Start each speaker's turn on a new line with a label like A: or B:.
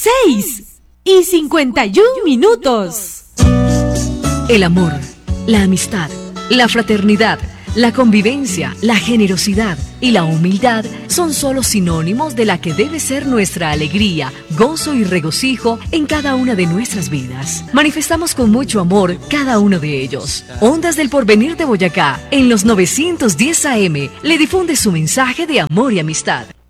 A: 6:51.
B: El amor, la amistad, la fraternidad, la convivencia, la generosidad y la humildad son solo sinónimos de la que debe ser nuestra alegría, gozo y regocijo en cada una de nuestras vidas. Manifestamos con mucho amor cada uno de ellos. Ondas del Porvenir de Boyacá, en los 910 AM, le difunde su mensaje de amor y amistad.